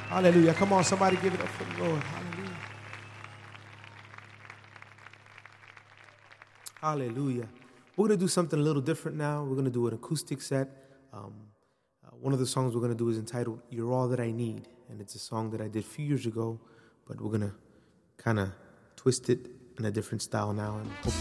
Hallelujah. Come on, somebody give it up for the Lord. Hallelujah. Hallelujah. We're going to do something a little different now. We're going to do an acoustic set. One of the songs we're going to do is entitled You're All That I Need. And it's a song that I did a few years ago, but we're going to kind of twist it in a different style now. And